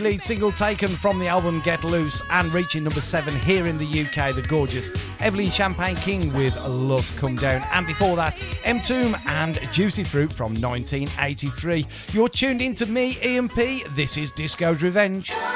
lead single taken from the album Get Loose and reaching number 7 here in the UK, the gorgeous Evelyn Champagne King with Love Come Down. And before that, M-Tomb and Juicy Fruit from 1983. You're tuned in to me, Ian P. This is Disco's Revenge.